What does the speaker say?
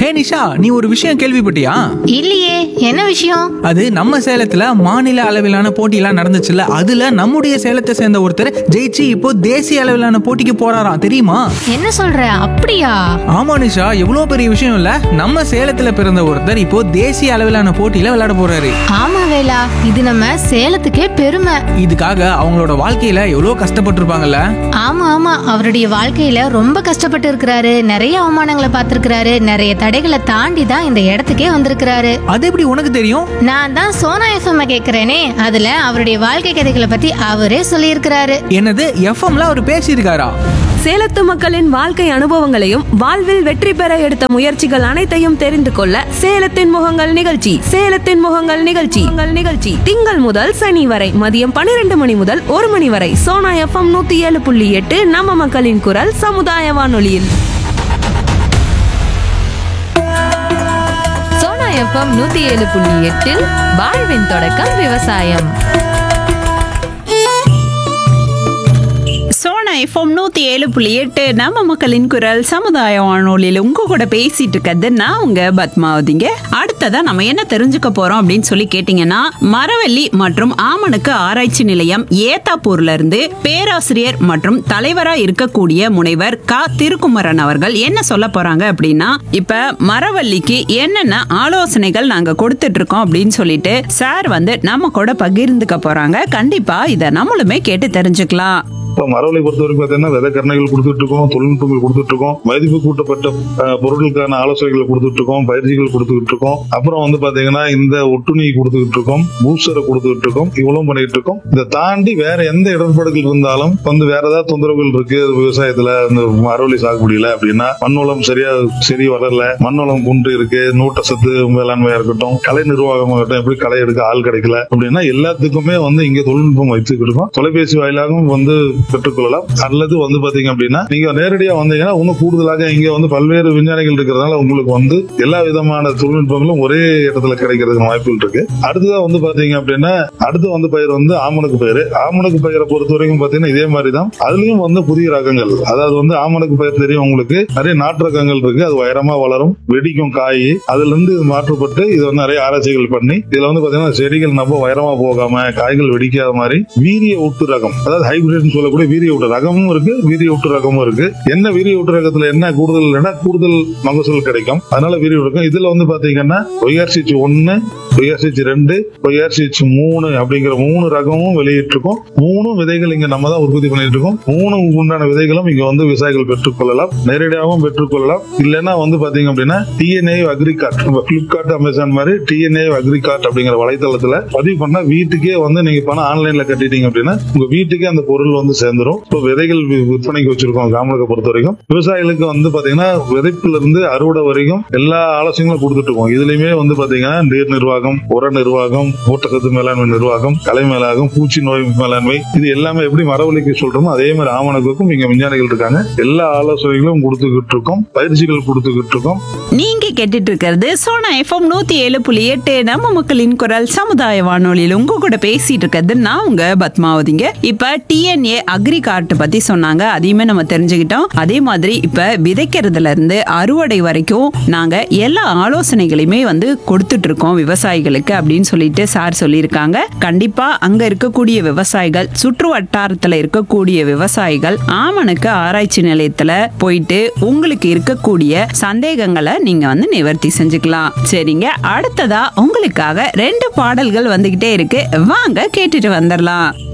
ஹே நிஷா, நீ ஒரு விஷயம் கேள்விப்பட்டியா? இல்லையே, என்ன விஷயம்? அது நம்ம சேலத்துல மாநில அளவிலான போட்டியெல்லாம் நடந்துச்சுல்ல, அதுல நம்முடைய சேலத்தை சேர்ந்த ஒருத்தர் ஜெயிச்சு இப்போ தேசிய அளவிலான போட்டிக்கு போறாராம், தெரியுமா? என்ன சொல்ற? அப்படியா? ஆமா நிஷா, எவ்வளவு பெரிய விஷயம் இல்ல. நம்ம சேலத்துல பிறந்த ஒருத்தர் இப்போ தேசிய அளவிலான போட்டியில விளையாட போறாரு. ஆமா வேலா, இது நம்ம சேலத்துக்கே பெருமை. இதுக்காக அவங்களோட வாழ்க்கையில எவ்வளவு கஷ்டப்பட்டிருப்பாங்கல்ல. ஆமா ஆமா, அவருடைய வாழ்க்கையில ரொம்ப கஷ்டப்பட்டு இருக்கிறாரு. நிறைய அவமானங்களை பார்த்திருக்கிறாரு. நிறைய தடைகளை தாண்டி தான் இந்த இடத்துக்கே வந்திருக்கிறாரு. அது எப்படி உனக்கு தெரியும்? நான் தான் சோனா எஃப்எம் கேக்குறேனே, அதுல அவருடைய வாழ்க்கை கதைகளை பத்தி அவரே சொல்லியிருக்கிறாரு. என்னது, எஃப்எம்ல அவர் பேசியிருக்காரா? சேலத்து மக்களின் வாழ்க்கை அனுபவங்களையும் வாழ்வில் வெற்றி பெற எடுத்த முயற்சிகள் அனைத்தையும் தெரிந்து கொள்ள சேலத்தின் முகங்கள் நிகழ்ச்சி திங்கள் முதல் சனி வரை மதியம் 12 மணி முதல் 1 மணி வரை சோனா எஃப்எம் 107.8 நம்ம மக்களின் குரல் சமுதாய வானொலியில். சோனா எஃப்எம் 107.8 வாழ்வின் தொடக்கம் விவசாயம். சோனா எஃப்எம் 107.8 நம்ம மக்களின் குரல் சமுதாய வானொலியில் உங்க கூட பேசிட்டு இருக்கிறது நான் உங்க பத்மாவதிங்க. அடுத்ததா நம்ம என்ன தெரிஞ்சுக்க போறோம் அப்படின்னு சொல்லி கேட்டீங்கன்னா, மரவள்ளி மற்றும் ஆமணக்கு ஆராய்ச்சி நிலையம் ஏத்தாப்பூர்ல இருந்து பேராசிரியர் மற்றும் தலைவரா இருக்கக்கூடிய முனைவர் க திருக்குமரன் அவர்கள் என்ன சொல்ல போறாங்க அப்படின்னா, இப்ப மரவள்ளிக்கு என்னென்ன ஆலோசனைகள் நாங்க கொடுத்துட்டு இருக்கோம் அப்படின்னு சொல்லிட்டு சார் நம்ம கூட பகிர்ந்துக்க போறாங்க. கண்டிப்பா இதை நம்மளுமே கேட்டு தெரிஞ்சுக்கலாம். இப்போ மரவள்ளி பொறுத்த வரைக்கும் பார்த்தீங்கன்னா விதை கருணைகள் கொடுத்துட்டு இருக்கோம், தொழில்நுட்பங்கள் கொடுத்துட்டு இருக்கோம், மதிப்பு கூட்டப்பட்ட பொருட்களுக்கான ஆலோசனைகள் கொடுத்துட்டு இருக்கோம், பயிற்சிகள் கொடுத்துட்டு இருக்கோம். அப்புறம் பார்த்தீங்கன்னா இந்த ஒட்டுணி கொடுத்துட்டு இருக்கோம், பூஸ்டரை கொடுத்துட்டு இருக்கோம், இவ்வளவு பண்ணிட்டு இருக்கோம். இதை தாண்டி வேற எந்த இடர்பாடுகள் இருந்தாலும் வேற ஏதாவது தொந்தரவுகள் இருக்கு விவசாயத்துல இந்த மரவள்ளி சாகுபடியில அப்படின்னா, மண்வளம் சரி வளரல, மண்வளம் குன்று இருக்கு, நூட்டச்சத்து மேலாண்மையா இருக்கட்டும், கலை நிர்வாகமாக இருக்கட்டும், எப்படி களை எடுக்க ஆள் கிடைக்கல அப்படின்னா எல்லாத்துக்குமே இங்க தொழில்நுட்பம் வைத்துக்கிட்டு இருக்கோம். தொலைபேசி வாயிலாகவும் பெற்றுக்கொள்ளலாம். அல்லது பாத்தீங்க அப்படின்னா நீங்க நேரடியா வந்தீங்கன்னா இன்னும் கூடுதலாக இங்க பல்வேறு விஞ்ஞானிகள் இருக்கிறதுனால உங்களுக்கு எல்லா விதமான தொழில்நுட்பங்களும் ஒரே இடத்துல கிடைக்கிறதுக்கு வாய்ப்புகள் இருக்கு. அடுத்ததா பாத்தீங்க அப்படின்னா அடுத்து பயிர் ஆமணக்கு பயிர். ஆமணக்கு பயிரை பொறுத்த வரைக்கும் பாத்தீங்கன்னா இதே மாதிரிதான். அதுலயும் புதிய ரகங்கள், அதாவது ஆமணக்கு பயிர் தெரியும் உங்களுக்கு, நிறைய நாட்டு ரகங்கள் இருக்கு. அது உயரமா வளரும், வெடிக்கும் காய். அதுல இருந்து இது மாற்றப்பட்டு இது நிறைய ஆராய்ச்சிகள் பண்ணி இதுல பாத்தீங்கன்னா செடிகள் நம்ம உயரமா போகாம காய்கள் வெடிக்காத மாதிரி வீரிய ஊட்டு ரகம், அதாவது ஹைபிரிட் சொல்லக்கூடிய வீரிய ஊட்டு ரகமும் இருக்கு, வீரிய ஊட்டு ரகமும் இருக்கு. என்ன வீரிய ஊட்டு ரகத்துல என்ன கூடுதல் மகசூல் கிடைக்கும், அதனால வீரிய ஊட்டு. இதுல பாத்தீங்கன்னா YRCH1, YRCH2, YRCH3 அப்படிங்கிற 3 ரகமும் வெளியிட்டிருக்கோம். 3 விதைகள் இங்க நம்ம தான் உற்பத்தி பண்ணிட்டு இருக்கோம். 3 உண்டான விதைகளும் இங்க விவசாயிகள் பெற்றுக்கொள்ளலாம், நேரடியாகவும் பெற்றுக்கொள்ளலாம். இல்லைன்னா பாத்தீங்க அப்படின்னா TNA அக்ரிகார்ட், பிளிப்கார்ட் அமேசான் மாதிரி TNA அக்ரிகார்ட் அப்படிங்கிற வலைத்தளத்துல பதிவு பண்ணா வீட்டுக்கே நீங்க பணம் ஆன்லைன்ல கட்டிட்டீங்க அப்படின்னா உங்க வீட்டுக்கே அந்த பொருள் சேர்ந்துரும். இப்போ விதைகள் விற்பனைக்கு வச்சிருக்கோம். காமலுக்கு பொறுத்த வரைக்கும் விவசாயிகளுக்கு பாத்தீங்கன்னா விதைப்புல இருந்து அறுவடை வரைக்கும் எல்லா ஆலோசனைகளும் கொடுத்துட்டு இருக்கோம். இதுலயுமே பாத்தீங்கன்னா நீர் நிர்வாகம், உர நிர்வாகம், ஊட்டச்சத்து மேலாண்மை நிர்வாகம், கலை மேலாகம், பூச்சி நோய் மேலாண்மை, இது எல்லாமே எப்படி மரவள்ளிக்கு சொல்றோமோ அதே மாதிரி ஆமணக்குக்கும் இங்க விஞ்ஞானிகள் இருக்காங்க. எல்லா ஆலோசனைகளும் கொடுத்துக்கிட்டு இருக்கோம், பயிற்சிகள் கொடுத்துக்கிட்டு இருக்கோம். நீங்க கேட்டுட்டு இருக்கிறது சோனா எஃப்எம் 107.8 நம்ம மக்களின் குரல் சமுதாய வானொலியில் உங்க கூட பேசிட்டு இருக்கிறது நான் உங்க பத்மாவதிங்க. இப்ப TNA அக்ரிகார்ட் பத்தி சொன்னாங்க, அதையுமே நம்ம தெரிஞ்சுக்கிட்டோம். அதே மாதிரி இப்ப விதைக்கிறதுல இருந்து அறுவடை வரைக்கும் நாங்க எல்லா ஆலோசனைகளையுமே கொடுத்துட்டு இருக்கோம் விவசாயிகளுக்கு அப்படின்னு சொல்லிட்டு சார் சொல்லியிருக்காங்க. கண்டிப்பா அங்க இருக்கக்கூடிய விவசாயிகள், சுற்று வட்டாரத்துல இருக்கக்கூடிய விவசாயிகள் ஆமணக்கு ஆராய்ச்சி நிலையத்துல போயிட்டு உங்களுக்கு இருக்கக்கூடிய சந்தேகங்களை நீங்க நிவர்த்தி செஞ்சுக்கலாம். சரிங்க, அடுத்ததா உங்களுக்காக 2 பாடல்கள் வந்துகிட்டே இருக்கு, வாங்க கேட்டுட்டு வந்துடலாம்.